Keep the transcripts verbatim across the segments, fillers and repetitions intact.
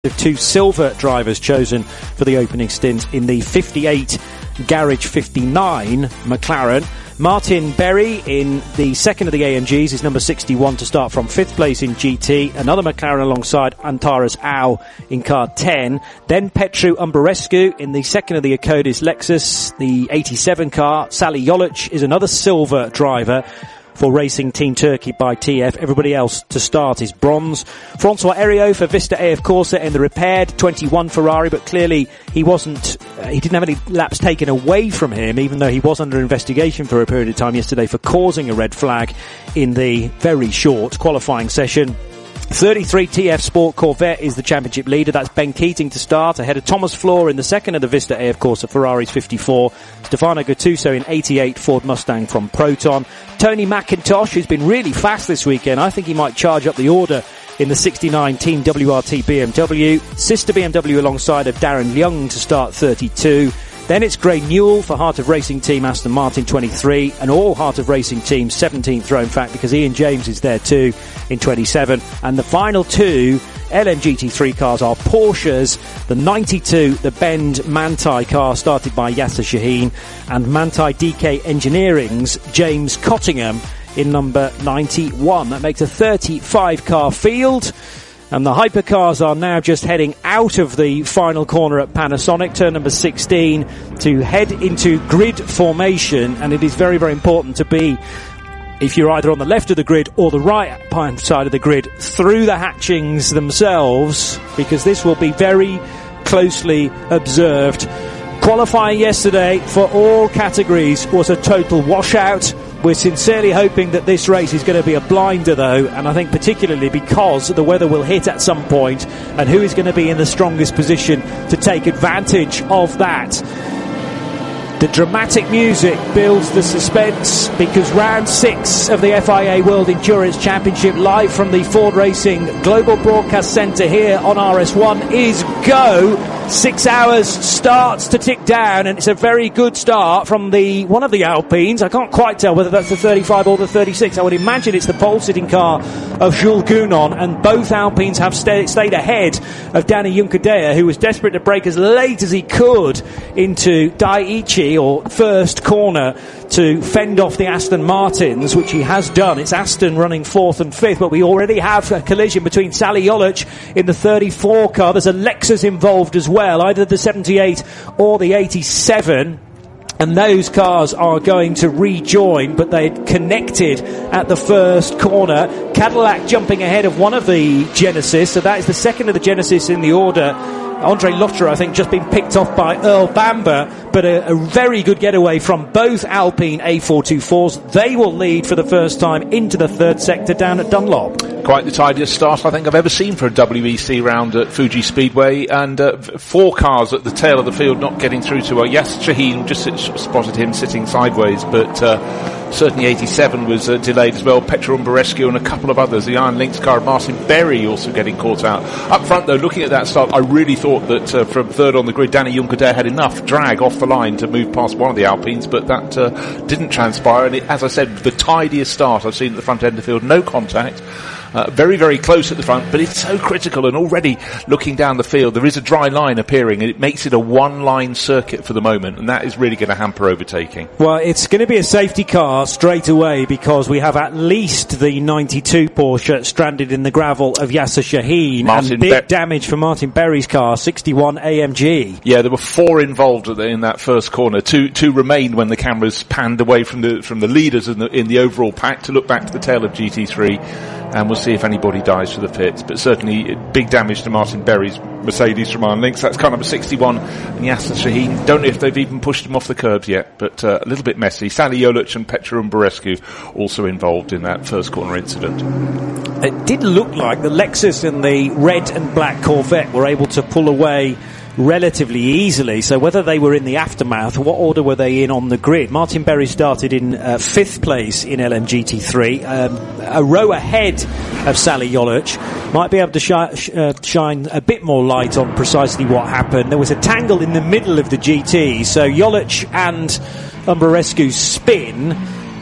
with two silver drivers chosen for the opening stint in the fifty-eight Garage fifty-nine McLaren. Martin Berry in the second of the A M Gs is number sixty-one to start from fifth place in G T. Another McLaren alongside Antares Au in car ten. Then Petru Umberescu in the second of the Akkodis Lexus, the eighty-seven car. Sally Jolic is another silver driver for Racing Team Turkey by T F. Everybody else to start is bronze. Francois Heriot for Vista A F Corsa in the repaired twenty-one Ferrari, but clearly he wasn't, uh, he didn't have any laps taken away from him, even though he was under investigation for a period of time yesterday for causing a red flag in the very short qualifying session. thirty-three T F Sport Corvette is the championship leader. That's Ben Keating to start, ahead of Thomas Floor in the second of the Vista A F Corsa Ferraris fifty-four. Stefano Gattuso in eighty-eight Ford Mustang from Proton. Tony McIntosh, who's been really fast this weekend, I think he might charge up the order in the sixty-nine Team W R T B M W. Sister B M W alongside of Darren Young to start thirty-two. Then it's Gray Newell for Heart of Racing Team Aston Martin twenty-three, and all Heart of Racing Team seventeenth row, in fact, because Ian James is there too in twenty-seven. And the final two L M G T three cars are Porsches, the ninety-two, the Bend Manthey car started by Yasser Shaheen, and Manthey D K Engineering's James Cottingham in number ninety-one. That makes a thirty-five car field. And the hypercars are now just heading out of the final corner at Panasonic, turn number sixteen, to head into grid formation. And it is very, very important to be, if you're either on the left of the grid or the right side of the grid, through the hatchings themselves, because this will be very closely observed. Qualifying yesterday for all categories was a total washout. We're sincerely hoping that this race is going to be a blinder, though, and I think particularly because the weather will hit at some point, and who is going to be in the strongest position to take advantage of that. The dramatic music builds the suspense, because round six of the F I A World Endurance Championship, live from the Ford Racing Global Broadcast Centre here on R S one, is go. Six hours starts to tick down, and it's a very good start from the one of the Alpines. I can't quite tell whether that's the thirty-five or the thirty-six. I would imagine it's the pole-sitting car of Jules Gounon, and both Alpines have stay, stayed ahead of Danny Juncadella, who was desperate to break as late as he could into Daiichi, or first corner, to fend off the Aston Martins, which he has done. It's Aston running fourth and fifth, but we already have a collision between Sally Jolic in the thirty-four car. There's a Lexus involved as well, either the seventy-eight or the eighty-seven. And those cars are going to rejoin, but they connected at the first corner. Cadillac jumping ahead of one of the Genesis, so that is the second of the Genesis in the order. Andre Lotterer, I think, just been picked off by Earl Bamber, but a, a very good getaway from both Alpine A four twenty-fours. They will lead for the first time into the third sector down at Dunlop. Quite the tidiest start I think I've ever seen for a W E C round at Fuji Speedway, and uh, four cars at the tail of the field not getting through to uh, Yasser Shaheen. Just spotted him sitting sideways, but uh, certainly eighty-seven was uh, delayed as well. Petru Umberescu and a couple of others. The Iron Lynx car, Martin Berry, also getting caught out. Up front though, looking at that start, I really thought that uh, from third on the grid, Danny Juncadella had enough drag off the line to move past one of the Alpines, but that uh, didn't transpire. And it, as I said, the tidiest start I've seen at the front end of the field. No contact. Uh, very, very close at the front, but it's so critical, and already looking down the field, there is a dry line appearing, and it makes it a one-line circuit for the moment, and that is really going to hamper overtaking. Well, it's going to be a safety car straight away, because we have at least the ninety-two Porsche stranded in the gravel of Yasser Shaheen, Martin and big Be- damage for Martin Berry's car, sixty-one A M G. Yeah, there were four involved in that first corner. Two, two remained when the cameras panned away from the from the leaders in the, in the overall pack to look back to the tail of G T three. And we'll see if anybody dies for the pits. But certainly big damage to Martin Berry's Mercedes from Iron Lynx. That's car number sixty-one. And Yasser Shaheen, don't know if they've even pushed him off the curbs yet, but uh, a little bit messy. Sally Jolic and Petru Umberescu also involved in that first corner incident. It did look like the Lexus and the red and black Corvette were able to pull away relatively easily. So whether they were in the aftermath, what order were they in on the grid? Martin Berry started in uh, fifth place in L M G T three, um, a row ahead of Sally Jolic. Might be able to shi- sh- uh, shine a bit more light on precisely what happened. There was a tangle in the middle of the G T, so Jolic and Umberescu's spin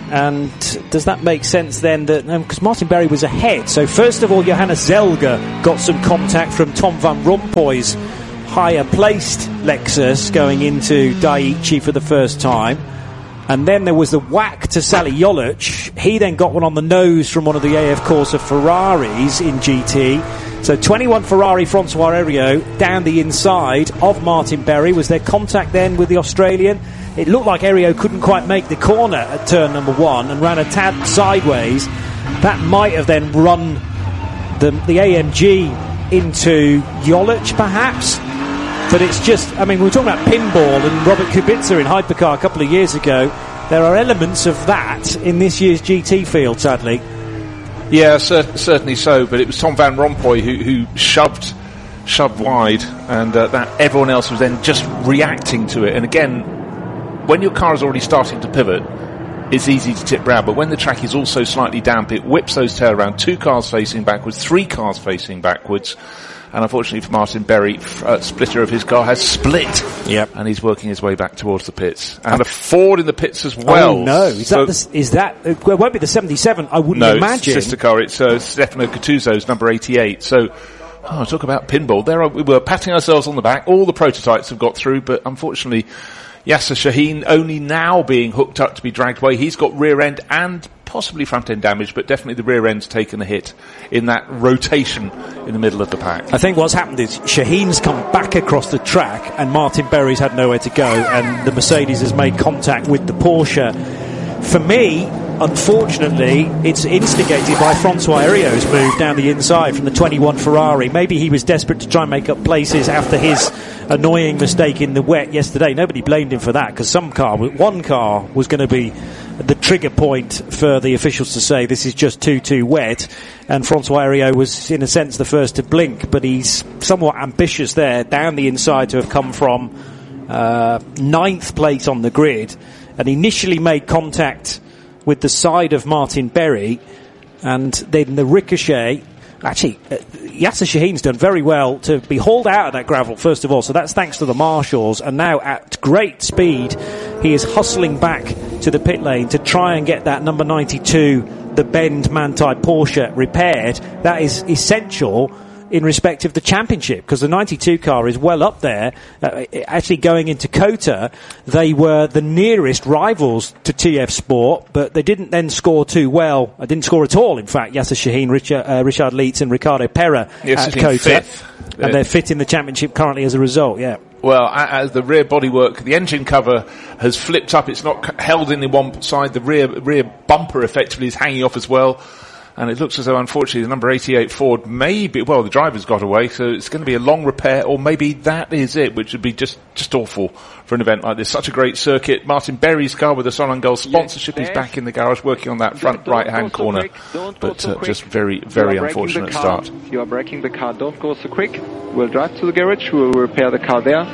And does that make sense then? That because um, Martin Berry was ahead. So first of all, Johannes Zelger got some contact from Tom van Rompuy's higher placed Lexus going into Daiichi for the first time. And then there was the whack to Sally Jolic. He then got one on the nose from one of the A F Corsa Ferraris in G T. So twenty-one Ferrari Francois Heriot down the inside of Martin Berry. Was there contact then with the Australian? It looked like Heriot couldn't quite make the corner at turn number one and ran a tad sideways. That might have then run the, the A M G into Jolic perhaps. But it's just, I mean, we were talking about pinball and Robert Kubica in Hypercar a couple of years ago. There are elements of that in this year's G T field, sadly. Yeah, cer- certainly so. But it was Tom van Rompuy who, who shoved shoved wide, and uh, that everyone else was then just reacting to it. And again, when your car is already starting to pivot, it's easy to tip round. But when the track is also slightly damp, it whips those tail around. Two cars facing backwards, three cars facing backwards. And unfortunately for Martin Berry, uh, splitter of his car has split. Yep. And he's working his way back towards the pits. And a Ford in the pits as well. Oh, no. Is so that, the, is that uh, it won't be the seventy-seven, I wouldn't no, imagine. No, it's sister car. It's uh, Stefano Catuzzo's number eighty-eight. So, oh, talk about pinball. There are, we were patting ourselves on the back. All the prototypes have got through, but unfortunately, Yasser Shaheen only now being hooked up to be dragged away. He's got rear end and possibly front end damage, but definitely the rear end's taken a hit in that rotation in the middle of the pack. I think what's happened is Shaheen's come back across the track and Martin Berry's had nowhere to go, and the Mercedes has made contact with the Porsche. For me, unfortunately, it's instigated by Francois Heriot's move down the inside from the twenty-one Ferrari. Maybe he was desperate to try and make up places after his annoying mistake in the wet yesterday. Nobody blamed him for that, because some car, one car was going to be the trigger point for the officials to say this is just too, too wet. And Francois Heriot was, in a sense, the first to blink, but he's somewhat ambitious there, down the inside to have come from uh, ninth place on the grid, and initially made contact with the side of Martin Berry, and then the ricochet. Actually, uh, Yasser Shaheen's done very well to be hauled out of that gravel, first of all, so that's thanks to the marshals, and now at great speed he is hustling back to the pit lane to try and get that number ninety-two, the Bend Manthey Porsche, repaired. That is essential in respect of the championship, because the ninety-two car is well up there. Uh, actually going into Kota, they were the nearest rivals to T F Sport, but they didn't then score too well. I didn't score at all, in fact. Yasser Shaheen, Richard, uh, Richard Leitz and Ricardo Pera yes, at Kota. Fifth. And they're fifth in the championship currently as a result, yeah. Well, as the rear bodywork, the engine cover has flipped up. It's not held in the one side. The rear rear bumper effectively is hanging off as well. And it looks as though, unfortunately, the number eighty-eight Ford may be, well, the driver's got away, so it's going to be a long repair, or maybe that is it, which would be just, just awful for an event like this. Such a great circuit. Martin Berry's car with the Solan Gold sponsorship is back in the garage working on that front right-hand corner. But uh, just very, very unfortunate start. You are braking the car. Don't go so quick. We'll drive to the garage. We'll repair the car there.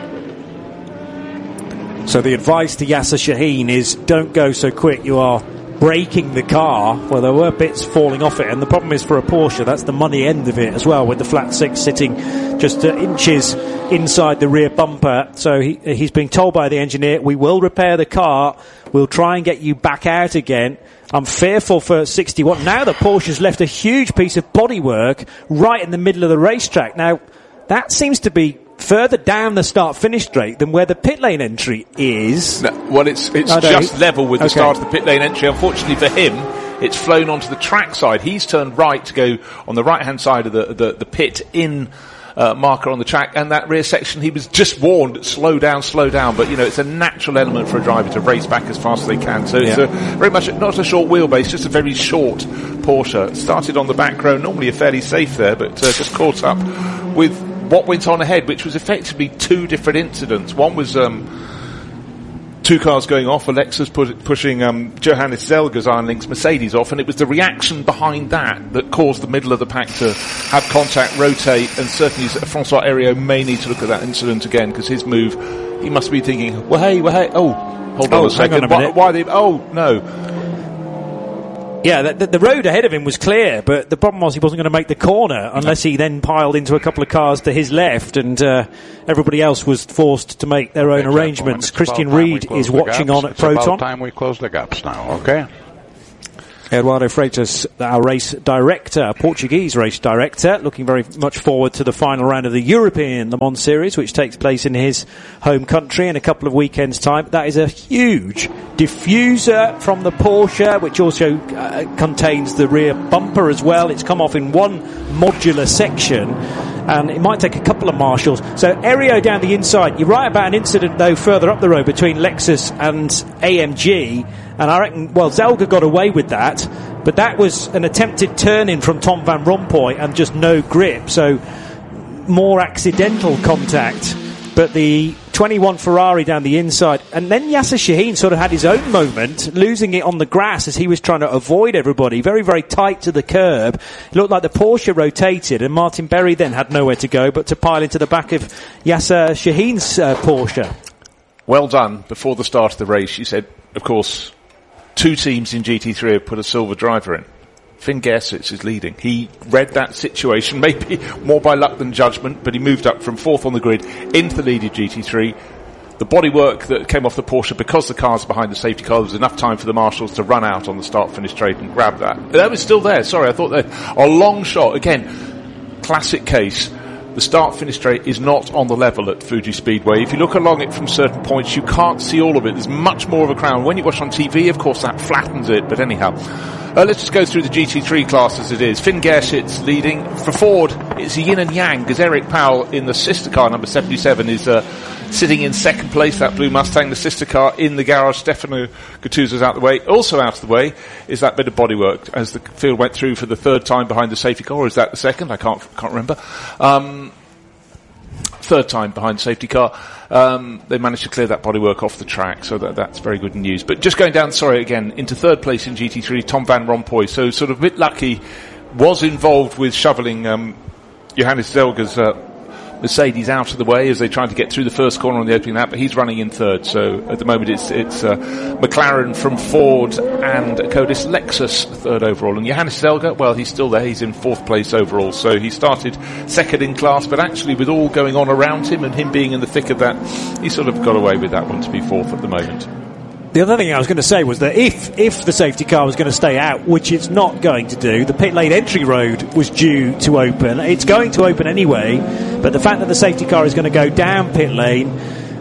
So the advice to Yasser Shaheen is don't go so quick. You are braking the car. Well, there were bits falling off it, and the problem is for a Porsche, that's the money end of it as well, with the flat six sitting just uh, inches inside the rear bumper. So he, he's being told by the engineer, we will repair the car, we'll try and get you back out again. I'm fearful for sixty-one. Now the Porsche's left a huge piece of bodywork right in the middle of the racetrack. Now, that seems to be further down the start-finish straight than where the pit lane entry is. No, well, it's it's oh, no, just level with the okay. start of the pit lane entry. Unfortunately for him, it's flown onto the track side. He's turned right to go on the right-hand side of the, the, the pit in uh, marker on the track, and that rear section, he was just warned, slow down, slow down. But, you know, it's a natural element for a driver to race back as fast as they can. So it's yeah. a, very much, not a short wheelbase, just a very short Porsche. Started on the back row, normally a fairly safe there, but uh, just caught up with what went on ahead, which was effectively two different incidents. One was um, two cars going off, Alexa's pu- pushing um, Johannes Zelger's Iron Lynx Mercedes off, and it was the reaction behind that that caused the middle of the pack to have contact, rotate, and certainly Francois Heriot may need to look at that incident again, because his move, he must be thinking, well, hey, well, hey, oh, hold on oh, a second, hang on a minute. why, why they, oh, no. Yeah, the, the, the road ahead of him was clear, but the problem was he wasn't going to make the corner unless he then piled into a couple of cars to his left, and uh, everybody else was forced to make their own arrangements. Christian Reed is watching on at it's Proton. It's about time we close the gaps now, okay? Eduardo Freitas, our race director, Portuguese race director, looking very much forward to the final round of the European Le Mans Series, which takes place in his home country in a couple of weekends' time. That is a huge diffuser from the Porsche, which also uh, contains the rear bumper as well. It's come off in one modular section, and it might take a couple of marshals. So aero down the inside. You're right about an incident, though, further up the road between Lexus and A M G. And I reckon, well, Zelga got away with that, but that was an attempted turn-in from Tom Van Rompuy and just no grip, so more accidental contact. But the twenty-one Ferrari down the inside, and then Yasser Shaheen sort of had his own moment, losing it on the grass as he was trying to avoid everybody, very, very tight to the curb. It looked like the Porsche rotated, and Martin Berry then had nowhere to go but to pile into the back of Yasser Shaheen's uh, Porsche. Well done. Before the start of the race, you said, of course, two teams in G T three have put a silver driver in. Finn Gerswitz is leading. He read that situation, maybe more by luck than judgment, but he moved up from fourth on the grid into the lead of G T three. The bodywork that came off the Porsche, because the car's behind the safety car, there was enough time for the marshals to run out on the start-finish straight and grab that. That was still there. Sorry, I thought that a long shot. Again, classic case. The start-finish straight is not on the level at Fuji Speedway. If you look along it from certain points, you can't see all of it. There's much more of a crowd. When you watch on T V, of course, that flattens it. But anyhow, uh, let's just go through the G T three class as it is. Finn Gerswitz leading. For Ford, it's a yin and yang, because Eric Powell in the sister car, number seventy-seven, is uh, sitting in second place, that blue Mustang. The sister car in the garage, Stefano Gattuso's out the way. Also out of the way is that bit of bodywork as the field went through for the third time behind the safety car. Or is that the second? I can't can't remember. Um, third time behind the safety car. Um, they managed to clear that bodywork off the track, so that, that's very good news. But just going down, sorry, again, into third place in G T three, Tom Van Rompuy. So sort of a bit lucky, was involved with shoveling um, Johannes Zelga's uh, Mercedes out of the way as they tried to get through the first corner on the opening lap, but he's running in third. So at the moment it's it's uh, McLaren from Ford and Codis Lexus third overall. And Johannes Zelga, well, he's still there. He's in fourth place overall. So he started second in class, but actually with all going on around him and him being in the thick of that, he sort of got away with that one to be fourth at the moment. The other thing I was going to say was that if if the safety car was going to stay out, which it's not going to do, the pit lane entry road was due to open. It's going to open anyway, but the fact that the safety car is going to go down pit lane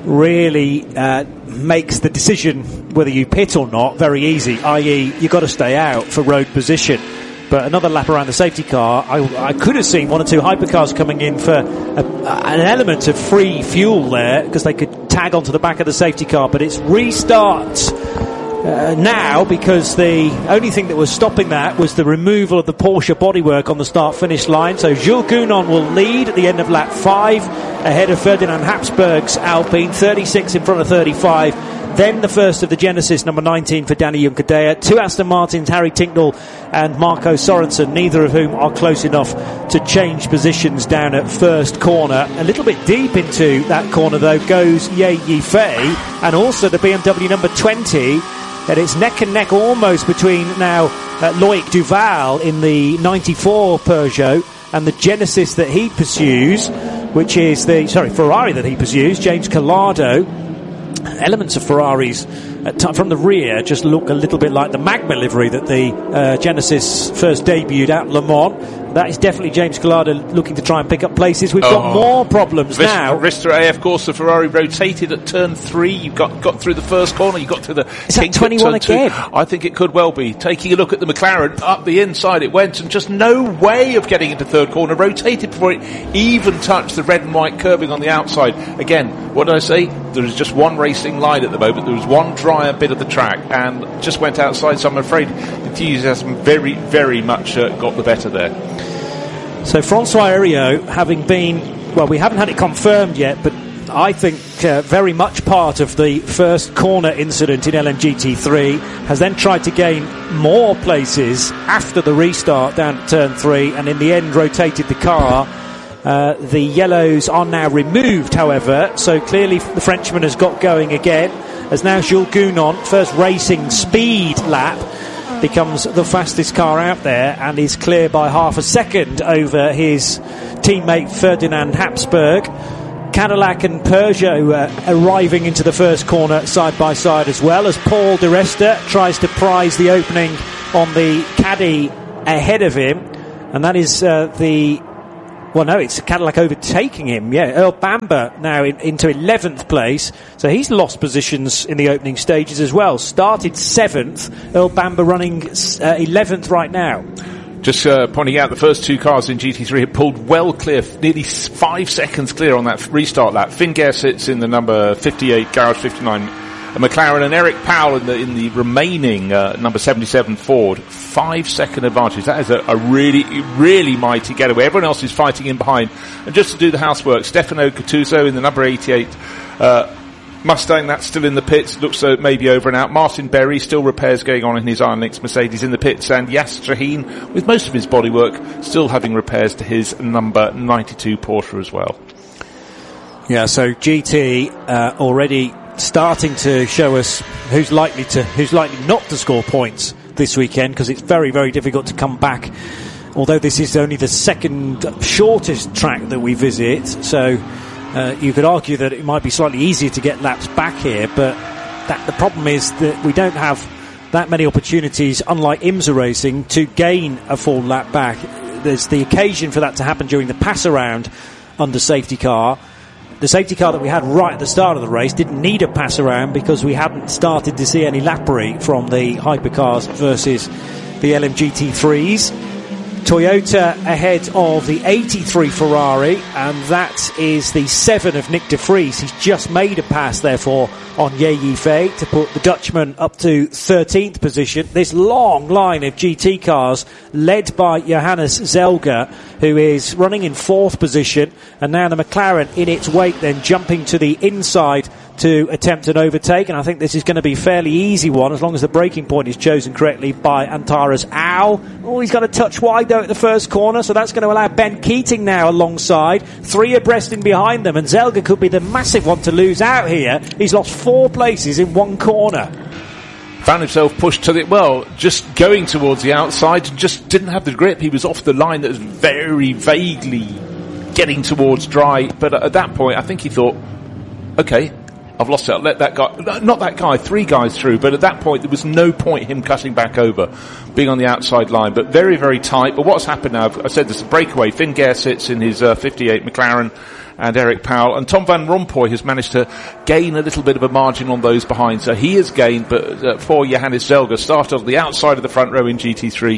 really uh, makes the decision whether you pit or not very easy, that is you've got to stay out for road position. But another lap around the safety car, I, I could have seen one or two hypercars coming in for a, an element of free fuel there, because they could tag onto the back of the safety car. But it's restart uh, now, because the only thing that was stopping that was the removal of the Porsche bodywork on the start-finish line. So Jules Gounon will lead at the end of lap five, ahead of Ferdinand Habsburg's Alpine, thirty-six in front of thirty-five. Then the first of the Genesis, number nineteen for Danny Juncadella. Two Aston Martins, Harry Tincknell and Marco Sorensen, neither of whom are close enough to change positions down at first corner. A little bit deep into that corner, though, goes Ye Yifei, and also the B M W number twenty. And it's neck and neck almost between now uh, Loic Duval in the ninety-four Peugeot and the Genesis that he pursues, which is the, sorry, Ferrari that he pursues, James Collado. Elements of Ferraris at t- from the rear just look a little bit like the Magma livery that the uh, Genesis first debuted at Le Mans. That is definitely James Collado looking to try and pick up places. We've oh. got more problems Rist- now. Ristra A, of course, the Ferrari rotated at turn three. You got got through the first corner. You got to the is that twenty-one again? Two. I think it could well be. Taking a look at the McLaren, up the inside it went, and just no way of getting into third corner. Rotated before it even touched the red and white curbing on the outside. Again, what did I say? There is just one racing line at the moment. There was one drier bit of the track and just went outside, so I'm afraid enthusiasm very, very much uh, got the better there. So Francois Heriot, having been, well, we haven't had it confirmed yet, but I think uh, very much part of the first corner incident in L M G T three, has then tried to gain more places after the restart down to turn three, and in the end rotated the car. Uh, the yellows are now removed, however, so clearly the Frenchman has got going again, as now Jules Gounon, first racing speed lap, becomes the fastest car out there and is clear by half a second over his teammate Ferdinand Habsburg. Cadillac and Peugeot uh, arriving into the first corner side by side, as well as Paul di Resta tries to prize the opening on the caddy ahead of him, and that is uh, the... Well, no, it's Cadillac overtaking him. Yeah, Earl Bamber now in, into eleventh place. So he's lost positions in the opening stages as well. Started seventh. Earl Bamber running uh, eleventh right now. Just uh, pointing out the first two cars in G T three had pulled well clear, nearly five seconds clear on that restart lap. Finn Gare sits in the number fifty-eight, Garage fifty-nine McLaren, and Eric Powell in the in the remaining uh, number seventy-seven Ford. Five second advantage. That is a, a really, really mighty getaway. Everyone else is fighting in behind. And just to do the housework, Stefano Catuzzo in the number eighty-eight uh, Mustang, that's still in the pits. Looks uh, maybe over and out. Martin Berry, still repairs going on in his Iron Lynx Mercedes in the pits. And Yas Shaheen, with most of his bodywork, still having repairs to his number ninety-two Porsche as well. Yeah, so G T uh, already starting to show us who's likely to who's likely not to score points this weekend, because it's very, very difficult to come back. Although this is only the second shortest track that we visit, so uh, you could argue that it might be slightly easier to get laps back here, but that, the problem is that we don't have that many opportunities, unlike IMSA Racing, to gain a full lap back. There's the occasion for that to happen during the pass around under safety car. The safety car that we had right at the start of the race didn't need a pass around because we hadn't started to see any lappery from the hypercars versus the L M G T threes. Toyota ahead of the eighty-three Ferrari, and that is the seven of Nick de Vries. He's just made a pass, therefore, on Ye Yifei to put the Dutchman up to thirteenth position. This long line of G T cars led by Johannes Zelger, who is running in fourth position, and now the McLaren in its wake then jumping to the inside to attempt an overtake, and I think this is going to be a fairly easy one as long as the braking point is chosen correctly by Antares Au. Oh, he's got a touch wide though at the first corner, so that's going to allow Ben Keating now alongside. Three abreast in behind them, and Zelger could be the massive one to lose out here. He's lost four places in one corner. Found himself pushed to the, well, just going towards the outside, just didn't have the grip. He was off the line that was very vaguely getting towards dry, but at that point I think he thought, okay, I've lost it. I'll let that guy, not that guy, three guys through, but at that point there was no point him cutting back over, being on the outside line, but very, very tight. But what's happened now, I said there's a breakaway. Finn Gare sits in his uh, fifty-eight McLaren, and Eric Powell, and Tom Van Rompuy has managed to gain a little bit of a margin on those behind, so he has gained, but uh, for Johannes Zelger, started on the outside of the front row in G T three.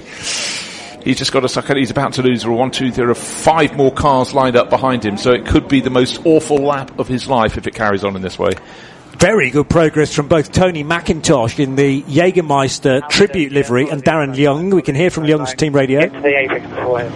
He's just got to suck it. He's about to lose. There are one, two, there are five more cars lined up behind him, so it could be the most awful lap of his life if it carries on in this way. Very good progress from both Tony McIntosh in the Jägermeister tribute livery and Darren Leung. We can hear from Leung's team radio. Get to the apex before him.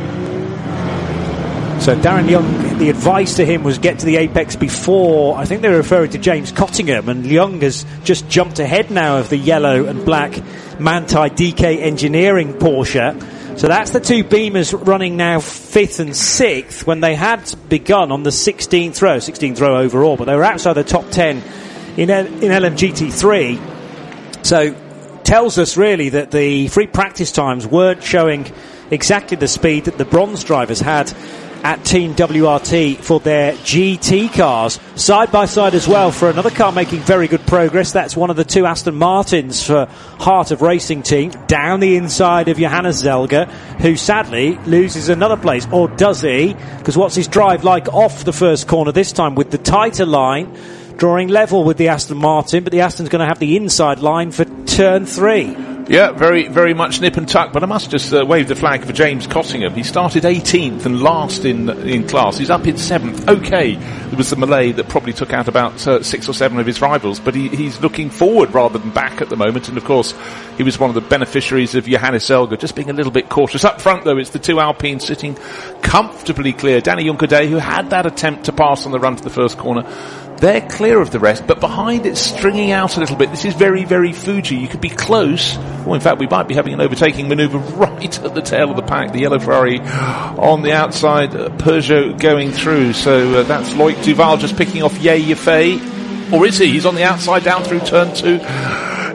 So Darren Leung, the advice to him was get to the apex before, I think they were referring to James Cottingham, and Leung has just jumped ahead now of the yellow and black Manthey D K Engineering Porsche. So that's the two Beamers running now fifth and sixth when they had begun on the sixteenth row, sixteenth row overall, but they were outside the top ten in, in L M G T three. So tells us really that the free practice times weren't showing exactly the speed that the bronze drivers had at Team W R T for their G T cars. Side by side as well for another car making very good progress. That's one of the two Aston Martins for Heart of Racing team, down the inside of Johannes Zelger, who sadly loses another place. Or does he? Because what's his drive like off the first corner this time with the tighter line, drawing level with the Aston Martin, but the Aston's going to have the inside line for turn three. Yeah, very, very much nip and tuck, but I must just uh, wave the flag for James Cottingham. He started eighteenth and last in in class. He's up in seventh. Okay, there was the Malay that probably took out about uh, six or seven of his rivals, but he, he's looking forward rather than back at the moment, and of course he was one of the beneficiaries of Johannes Zelger just being a little bit cautious. Up front though, it's the two Alpines sitting comfortably clear. Danny Juncadé, who had that attempt to pass on the run to the first corner, they're clear of the rest, but behind it's stringing out a little bit. This is very, very Fuji. You could be close. Well, in fact, we might be having an overtaking manoeuvre right at the tail of the pack. The yellow Ferrari on the outside, uh, Peugeot going through. So uh, that's Loic Duval just picking off Ye Yifei. Or is he? He's on the outside down through turn two.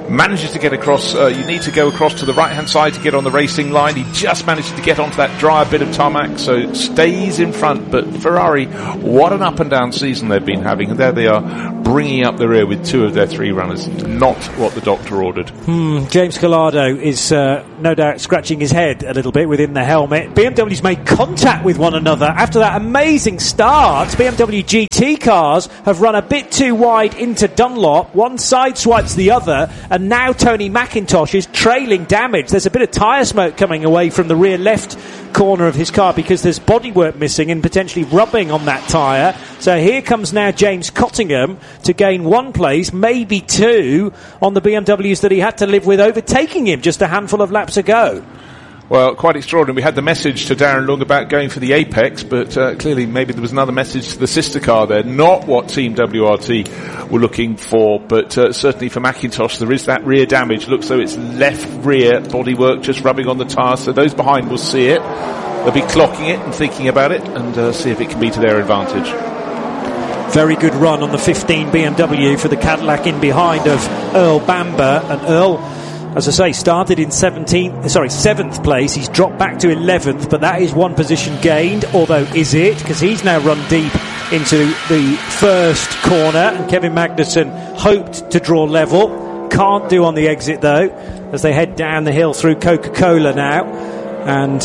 manages to get across. Uh, you need to go across to the right-hand side to get on the racing line. He just manages to get onto that drier bit of tarmac, so stays in front. But Ferrari, what an up-and-down season they've been having. And there they are, bringing up the rear with two of their three runners. Not what the doctor ordered. Hmm, James Collado is uh, no doubt scratching his head a little bit within the helmet. B M W's made contact with one another after that amazing start. B M W G T cars have run a bit too wide into Dunlop. One side swipes the other, and now Tony McIntosh is trailing damage. There's a bit of tyre smoke coming away from the rear left corner of his car because there's bodywork missing and potentially rubbing on that tyre. So here comes now James Cottingham to gain one place, maybe two, on the B M Ws that he had to live with overtaking him just a handful of laps ago. Well, quite extraordinary. We had the message to Darren Lung about going for the Apex, but uh, clearly maybe there was another message to the sister car there. Not what Team W R T were looking for, but uh, certainly for McIntosh there is that rear damage. Looks though it's left rear bodywork just rubbing on the tyre, so those behind will see it. They'll be clocking it and thinking about it and uh, see if it can be to their advantage. Very good run on the fifteen B M W for the Cadillac in behind of Earl Bamber, and Earl, as I say, started in seventeenth, sorry, seventh place. He's dropped back to eleventh, but that is one position gained. Although, is it? Because he's now run deep into the first corner, and Kevin Magnussen hoped to draw level. Can't do on the exit, though, as they head down the hill through Coca-Cola now, and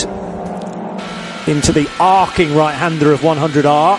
into the arcing right-hander of one hundred R.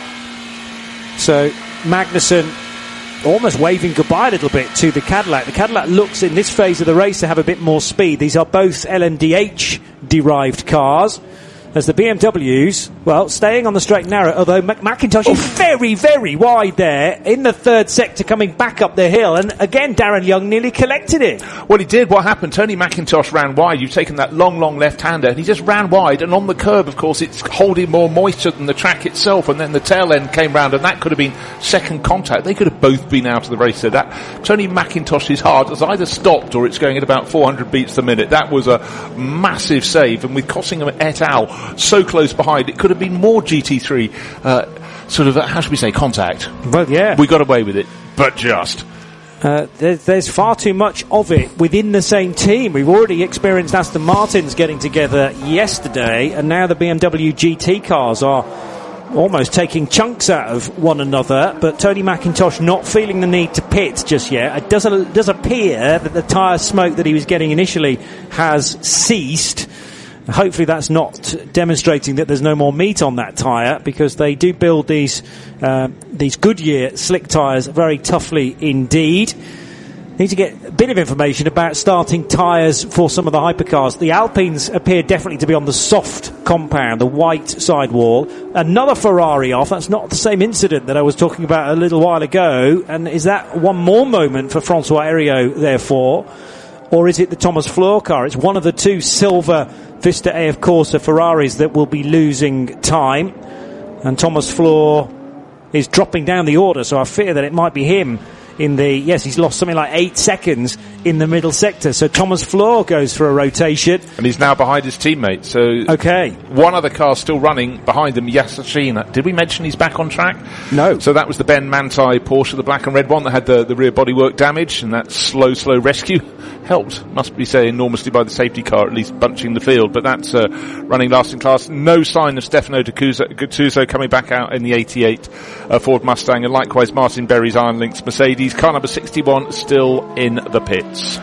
So, Magnussen almost waving goodbye a little bit to the Cadillac. The Cadillac looks in this phase of the race to have a bit more speed. These are both L M D H derived cars, as the B M Ws, well, staying on the straight and narrow, although Mac- McIntosh is very, very wide there in the third sector coming back up the hill, and again Darren Young nearly collected it. Well, he did. What happened? Tony McIntosh ran wide. You've taken that long, long left-hander, and he just ran wide, and on the curb, of course, it's holding more moisture than the track itself, and then the tail end came round, and that could have been second contact. They could have both been out of the race. So that Tony McIntosh's hard has either stopped or it's going at about four hundred beats a minute. That was a massive save, and with Cottingham et al. So close behind, it could have been more G T three uh, sort of, uh, how should we say, contact. Well, yeah. We got away with it, but just. Uh, there, there's far too much of it within the same team. We've already experienced Aston Martins getting together yesterday, and now the B M W G T cars are almost taking chunks out of one another, but Tony McIntosh not feeling the need to pit just yet. It does, it does appear that the tyre smoke that he was getting initially has ceased. Hopefully that's not demonstrating that there's no more meat on that tyre, because they do build these uh, these Goodyear slick tyres very toughly indeed. Need to get a bit of information about starting tyres for some of the hypercars. The Alpines appear definitely to be on the soft compound, the white sidewall. Another Ferrari off. That's not the same incident that I was talking about a little while ago. And is that one more moment for Francois Heriot, therefore? Or is it the Thomas Floor car? It's one of the two silver Vista A F Corsa Ferraris that will be losing time. And Thomas Floor is dropping down the order, so I fear that it might be him in the... Yes, he's lost something like eight seconds in the middle sector. So Thomas Floor goes for a rotation. And he's now behind his teammate. So okay, one other car still running behind him, Yasushina. Did we mention he's back on track? No. So that was the Ben Manthey Porsche, the black and red one that had the, the rear bodywork damage, and that slow, slow rescue helped, must be said, enormously by the safety car, at least bunching the field. But that's uh, running last in class. No sign of Stefano Guttuso coming back out in the eighty-eight uh, Ford Mustang, and likewise Martin Berry's Iron Lynx Mercedes. Car number sixty-one still in the pits.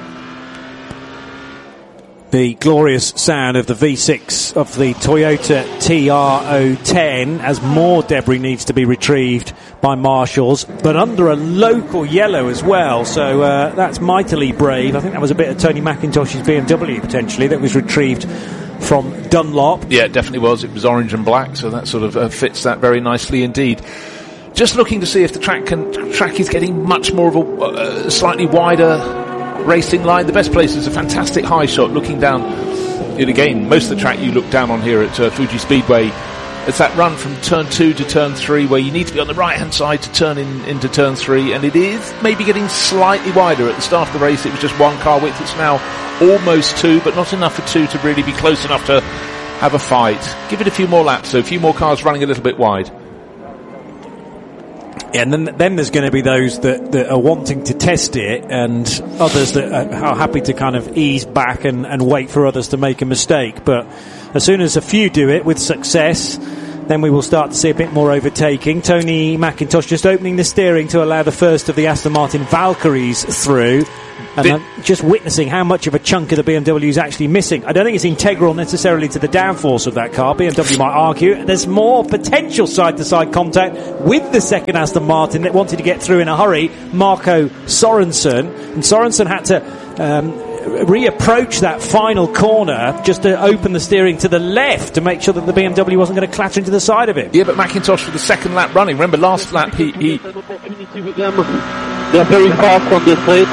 The glorious sound of the V six of the Toyota T R zero ten as more debris needs to be retrieved by marshals, but under a local yellow as well, so uh, that's mightily brave. I think that was a bit of Tony McIntosh's B M W potentially that was retrieved from Dunlop. Yeah, it definitely was. It was orange and black, so that sort of uh, fits that very nicely indeed. Just looking to see if the track can, track is getting much more of a uh, slightly wider racing line. The best place is a fantastic high shot looking down. And again, most of the track you look down on here at uh, Fuji Speedway. It's that run from turn two to turn three where you need to be on the right hand side to turn in into turn three, and it is maybe getting slightly wider. At the start of the race it was just one car width. It's now almost two, but not enough for two to really be close enough to have a fight. Give it a few more laps, so a few more cars running a little bit wide. Yeah, and then, then there's going to be those that, that are wanting to test it, and others that are, are happy to kind of ease back and, and wait for others to make a mistake. But as soon as a few do it with success, then we will start to see a bit more overtaking. Tony McIntosh just opening the steering to allow the first of the Aston Martin Valkyries through. And I'm just witnessing how much of a chunk of the B M W is actually missing. I don't think it's integral necessarily to the downforce of that car. B M W might argue there's more potential side-to-side contact with the second Aston Martin that wanted to get through in a hurry, Marco Sorensen. And Sorensen had to um, reapproach that final corner just to open the steering to the left to make sure that the B M W wasn't going to clatter into the side of it. Yeah, but McIntosh for the second lap running. Remember last lap he... he... They're very fast on the straight.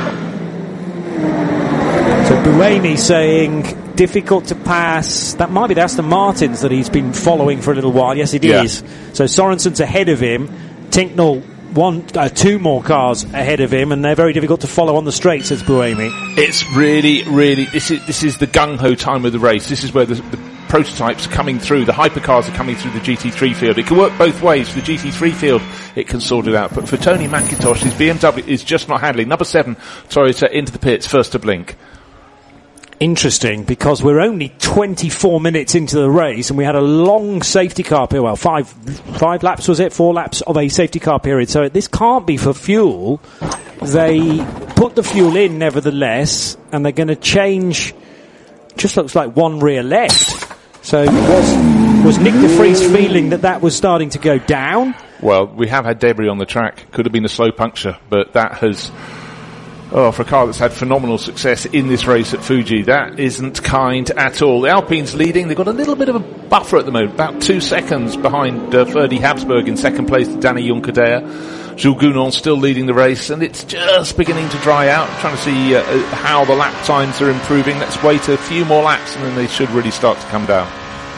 So Buemi saying difficult to pass. That might be the Aston Martins that he's been following for a little while. Yes, it yeah. is. So Sorensen's ahead of him. Tinknell one, uh, two more cars ahead of him, and they're very difficult to follow on the straight, says Buemi. It's really, really. This is this is the gung ho time of the race. This is where the, the prototypes are coming through. The hypercars are coming through the G T three field. It can work both ways. For the G T three field, it can sort it out. But for Tony McIntosh, his B M W is just not handling. Number seven, Toyota into the pits, first to blink. Interesting, because we're only twenty-four minutes into the race and we had a long safety car period. Well, five five laps was it? Four laps of a safety car period. So this can't be for fuel. They put the fuel in nevertheless, and they're going to change, just looks like one rear left. So was, was Nick de Vries feeling that that was starting to go down? Well, we have had debris on the track. Could have been a slow puncture, but that has... Oh, for a car that's had phenomenal success in this race at Fuji, that isn't kind at all. The Alpine's leading. They've got a little bit of a buffer at the moment, about two seconds behind uh, Ferdi Habsburg in second place to Danny Juncadella. Jules Gounon still leading the race, and it's just beginning to dry out. I'm trying to see uh, how the lap times are improving. Let's wait a few more laps, and then they should really start to come down.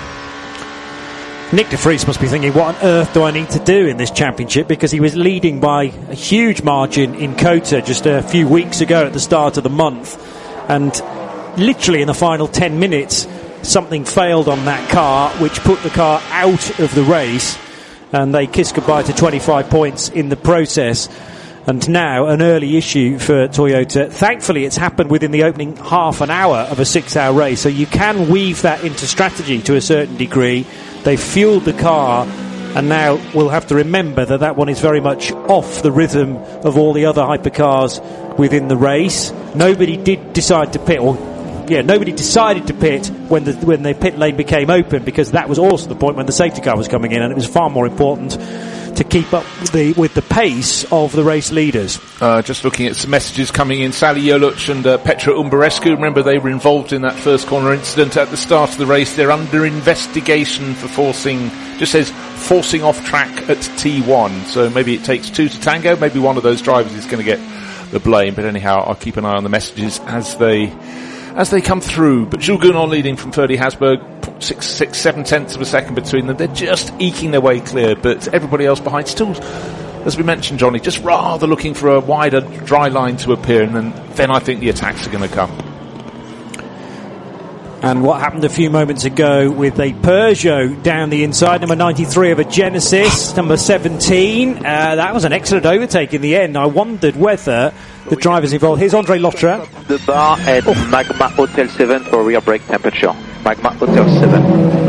Nick de Vries must be thinking, what on earth do I need to do in this championship? Because he was leading by a huge margin in COTA just a few weeks ago at the start of the month. And literally in the final ten minutes, something failed on that car, which put the car out of the race. And they kissed goodbye to twenty-five points in the process. And now an early issue for Toyota. Thankfully, it's happened within the opening half an hour of a six-hour race. So you can weave that into strategy to a certain degree. They fueled the car, and now we'll have to remember that that one is very much off the rhythm of all the other hypercars within the race. Nobody did decide to pit, or yeah, nobody decided to pit when the when the pit lane became open, because that was also the point when the safety car was coming in, and it was far more important to keep up with the, with the pace of the race leaders. Uh, just looking at some messages coming in. Sally Joluc and uh, Petra Umberescu, remember they were involved in that first corner incident at the start of the race. They're under investigation for forcing, just says forcing off track at T one. So maybe it takes two to tango. Maybe one of those drivers is going to get the blame. But anyhow, I'll keep an eye on the messages as they as they come through. But Jules Gounon leading from Ferdi Habsburg, six, six, seven tenths of a second between them. They're just eking their way clear, but everybody else behind still, as we mentioned, Johnny, just rather looking for a wider dry line to appear, and then, then I think the attacks are going to come. And what happened a few moments ago with a Peugeot down the inside, number ninety-three of a Genesis, number seventeen, uh, that was an excellent overtake in the end. I wondered whether the drivers involved. Here's Andre Lotra. The bar at oh. Magma Hotel seven for rear brake temperature. Magma Hotel seven.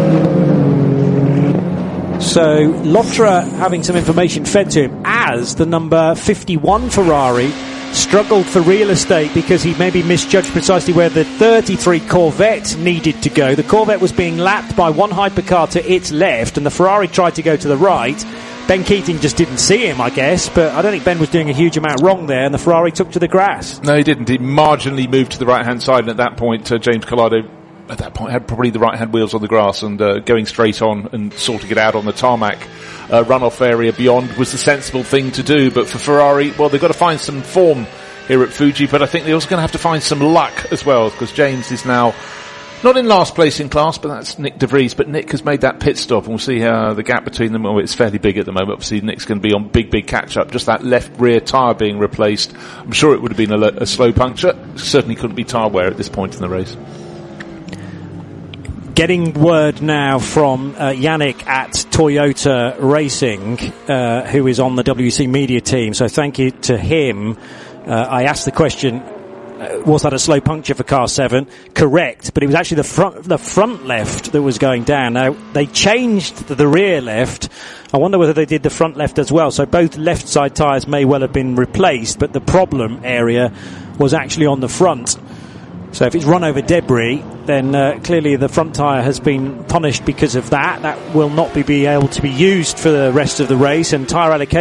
So Lotra having some information fed to him as the number fifty-one Ferrari struggled for real estate because he maybe misjudged precisely where the thirty-three Corvette needed to go. The Corvette was being lapped by one hypercar to its left, and the Ferrari tried to go to the right. Ben Keating just didn't see him, I guess, but I don't think Ben was doing a huge amount wrong there, and the Ferrari took to the grass. No, he didn't. He marginally moved to the right-hand side, and at that point, uh, James Collado, at that point, had probably the right-hand wheels on the grass, and uh, going straight on and sorting it out on the tarmac uh, runoff area beyond was the sensible thing to do. But for Ferrari, well, they've got to find some form here at Fuji, but I think they're also going to have to find some luck as well, because James is now not in last place in class, but that's Nick de Vries. But Nick has made that pit stop, and we'll see how the gap between them, well, it's fairly big at the moment. Obviously, Nick's going to be on big, big catch-up. Just that left rear tyre being replaced. I'm sure it would have been a, a slow puncture. Certainly couldn't be tyre wear at this point in the race. Getting word now from uh, Yannick at Toyota Racing, uh, who is on the W E C media team. So thank you to him. Uh, I asked the question, uh, was that a slow puncture for car seven? Correct, but it was actually the front, the front left that was going down. Now, they changed the rear left. I wonder whether they did the front left as well. So both left side tyres may well have been replaced, but the problem area was actually on the front. So if it's run over debris, then uh, clearly the front tyre has been punished because of that. That will not be, be able to be used for the rest of the race, and tyre allocation